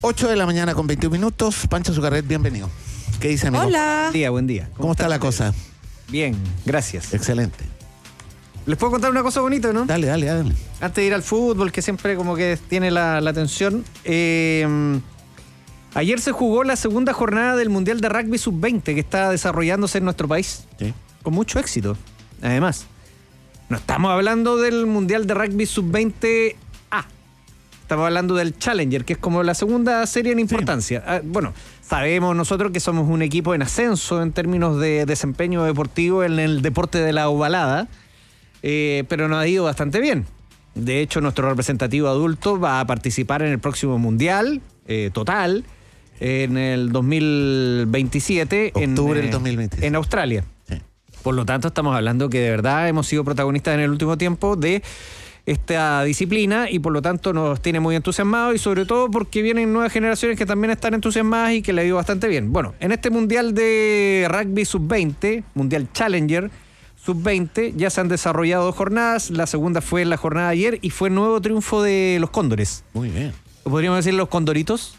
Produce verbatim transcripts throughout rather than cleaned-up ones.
ocho de la mañana con veintiún minutos. Pancho Zucarret, bienvenido. ¿Qué dice, amigo? Hola. Buen día, buen día. ¿Cómo, ¿Cómo está la cosa? Bien, gracias. Excelente. ¿Les puedo contar una cosa bonita, no? Dale, dale, dale. Antes de ir al fútbol, que siempre como que tiene la, la atención. Eh, ayer se jugó la segunda jornada del Mundial de Rugby sub veinte que está desarrollándose en nuestro país. Sí. Con mucho éxito, además. No estamos hablando del Mundial de Rugby sub veinte A. Estamos hablando del Challenger, que es como la segunda serie en importancia. Sí. Ah, bueno, sabemos nosotros que somos un equipo en ascenso en términos de desempeño deportivo en el deporte de la ovalada. Eh, pero nos ha ido bastante bien. De hecho, nuestro representativo adulto va a participar en el próximo Mundial eh, total en el dos mil veintisiete. Octubre en, del dos mil veintisiete. En Australia. Sí. Por lo tanto, estamos hablando que de verdad hemos sido protagonistas en el último tiempo de esta disciplina y por lo tanto nos tiene muy entusiasmados y sobre todo porque vienen nuevas generaciones que también están entusiasmadas y que le ha ido bastante bien. Bueno, en este Mundial de Rugby sub veinte, Mundial Challenger sub veinte, ya se han desarrollado dos jornadas. La segunda fue la jornada de ayer y fue nuevo triunfo de los Cóndores. Muy bien. ¿Podríamos decir los Condoritos?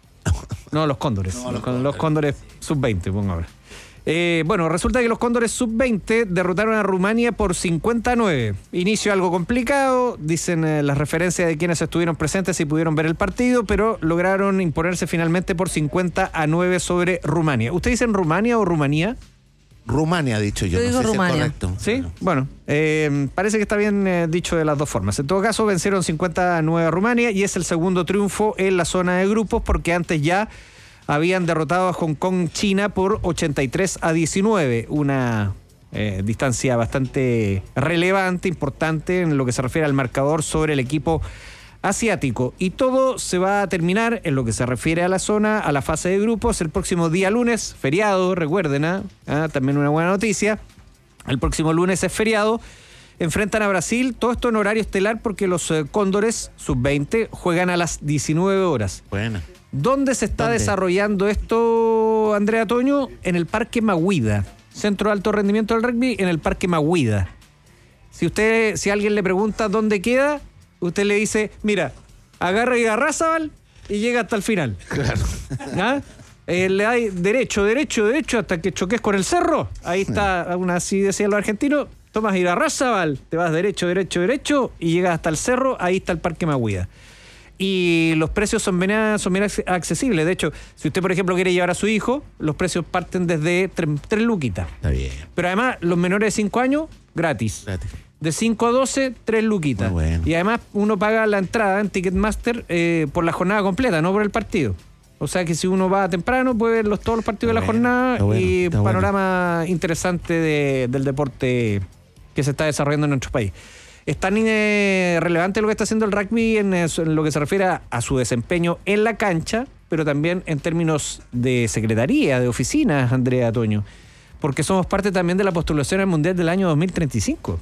No, los Cóndores. No, los, los, Cóndores. Los Cóndores sub veinte, pongo ahora. Eh, bueno, resulta que los Cóndores sub veinte derrotaron a Rumania por cincuenta a nueve. Inicio algo complicado, dicen eh, las referencias de quienes estuvieron presentes y pudieron ver el partido, pero lograron imponerse finalmente por cincuenta a nueve sobre Rumania. ¿Usted dice en Rumania o Rumanía? Rumania, ha dicho yo. Yo no digo sé Rumania. Si es correcto. Sí, bueno, bueno eh, parece que está bien eh, dicho de las dos formas. En todo caso, vencieron cincuenta a nueve a Rumania y es el segundo triunfo en la zona de grupos porque antes ya habían derrotado a Hong Kong, China por ochenta y tres a diecinueve. Una eh, distancia bastante relevante, importante en lo que se refiere al marcador sobre el equipo asiático. Y todo se va a terminar en lo que se refiere a la zona, a la fase de grupos, el próximo día lunes, feriado, recuerden, ¿eh? ¿Ah? También una buena noticia. El próximo lunes es feriado. Enfrentan a Brasil, todo esto en horario estelar porque los eh, Cóndores sub veinte juegan a las diecinueve horas. Buena. ¿Dónde se está ¿Dónde? desarrollando esto, Andrea Toño? En el Parque Maguida. Centro de Alto Rendimiento del Rugby en el Parque Maguida. Si usted, si alguien le pregunta dónde queda, usted le dice, mira, agarra y Arrázaval y llega hasta el final. Claro. ¿Ah? Eh, le da derecho, derecho, derecho hasta que choques con el cerro. Ahí está, aún así decían los argentinos, tomas ir a Arrázaval, te vas derecho, derecho, derecho y llegas hasta el cerro, ahí está el Parque Maguida. Y los precios son bien, son bien accesibles. De hecho, si usted, por ejemplo, quiere llevar a su hijo, los precios parten desde tres luquitas. Está bien. Pero además, los menores de cinco años, gratis. Gratis. De cinco a doce, tres luquitas. Muy bueno. Y además, uno paga la entrada en Ticketmaster eh, por la jornada completa, no por el partido. O sea que si uno va temprano, puede ver los, todos los partidos Está de la bueno, jornada está bueno, y está panorama bueno. interesante de, del deporte que se está desarrollando en nuestro país. Es tan eh, relevante lo que está haciendo el rugby en, eso, en lo que se refiere a, a su desempeño en la cancha, pero también en términos de secretaría, de oficinas, Andrea Toño, porque somos parte también de la postulación al Mundial del año dos mil treinta y cinco.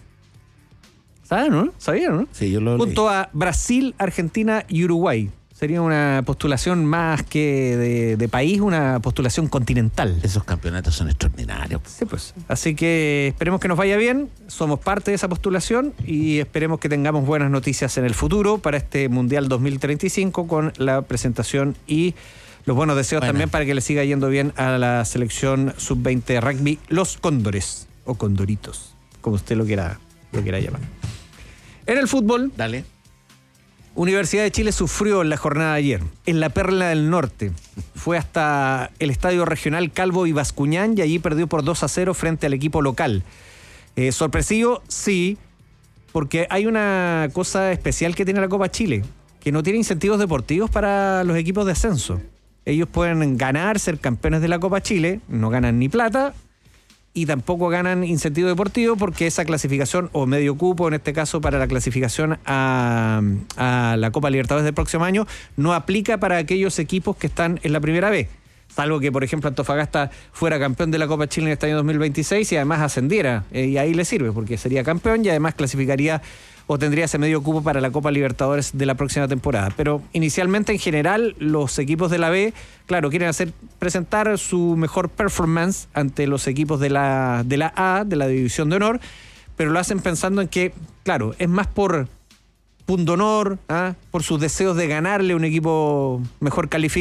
¿Saben, no? ¿Sabían, no? Sí, yo lo Junto leí. a Brasil, Argentina y Uruguay. Sería una postulación más que de, de país, una postulación continental. Esos campeonatos son extraordinarios. Sí, pues. Así que esperemos que nos vaya bien. Somos parte de esa postulación y esperemos que tengamos buenas noticias en el futuro para este Mundial dos mil treinta y cinco con la presentación y los buenos deseos bueno. también para que le siga yendo bien a la selección sub veinte de rugby, los Cóndores o Condoritos, como usted lo quiera, lo quiera llamar. En el fútbol, Dale. Universidad de Chile sufrió en la jornada de ayer, en la Perla del Norte. Fue hasta el Estadio Regional Calvo y Bascuñán y allí perdió por dos a cero frente al equipo local. Eh, ¿Sorpresivo? Sí, porque hay una cosa especial que tiene la Copa Chile, que no tiene incentivos deportivos para los equipos de ascenso. Ellos pueden ganar, ser campeones de la Copa Chile, no ganan ni plata, y tampoco ganan incentivo deportivo porque esa clasificación, o medio cupo en este caso para la clasificación a, a la Copa Libertadores del próximo año, no aplica para aquellos equipos que están en la primera B. Salvo que, por ejemplo, Antofagasta fuera campeón de la Copa Chile en este año dos mil veintiséis y además ascendiera. Eh, y ahí le sirve porque sería campeón y además clasificaría o tendría ese medio cupo para la Copa Libertadores de la próxima temporada. Pero inicialmente, en general, los equipos de la B, claro, quieren hacer presentar su mejor performance ante los equipos de la, de la A, de la División de Honor, pero lo hacen pensando en que, claro, es más por pundonor, ¿ah? por sus deseos de ganarle a un equipo mejor calificado.